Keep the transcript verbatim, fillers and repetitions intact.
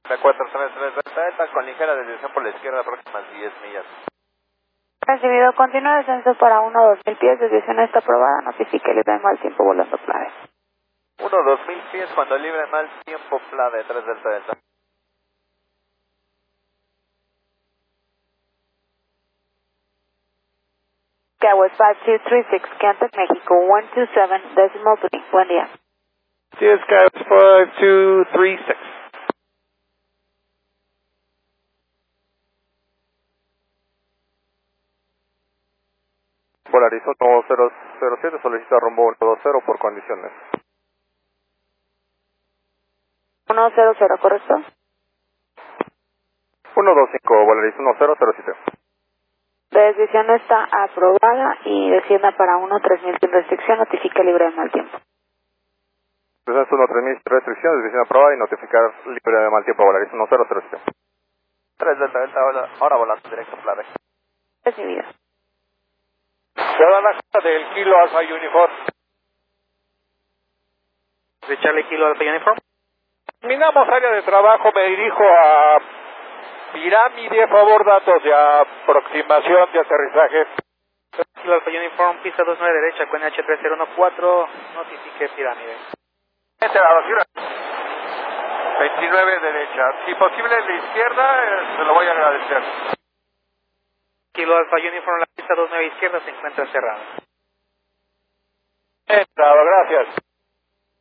De cuatro tres tres Delta, con ligera desviación por la izquierda, próximas diez millas. Recibido, continúa descenso para uno a dos mil pies, desviación está aprobada, notifique libre mal tiempo volando clave. uno a dos mil pies, cuando libre mal tiempo, clave, tres Delta Delta. Cowboy five two three six, Kansas, México, one two seven, decimal three, buen día. Sí, es five two three six. Polaris uno cero cero siete, solicita rumbo uno dos cero por condiciones. uno cero cero, ¿correcto? uno dos cinco, Polaris uno cero cero siete. Desviación está aprobada y descienda para uno tres mil sin restricción, notifique libre de mal tiempo. Descenso uno tres mil, restricciones, desviación aprobada y notificar libre de mal tiempo, Polaris uno cero cero siete. tres Delta Delta, ahora, ahora volando directo, clave. Recibido. Ciudadana del Kilo Alpha Uniform. De Charlie Kilo Alpha Uniform. Terminamos área de trabajo, me dirijo a Pirámide, favor datos de aproximación de aterrizaje. Kilo Alpha Uniform, pista dos nueve derecha, con H tres cero uno cuatro, notifique Pirámide. Esta es la basura. veintinueve derecha. Si posible de izquierda, eh, se lo voy a agradecer. Kilo Alpha Uniform, la pista dos nueve izquierda se encuentra cerrada. Entrado, gracias.